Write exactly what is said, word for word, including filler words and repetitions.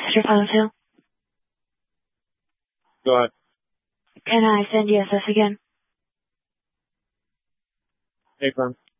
Mister Ponto? Go ahead. Can I send E S S again? Hey, firm.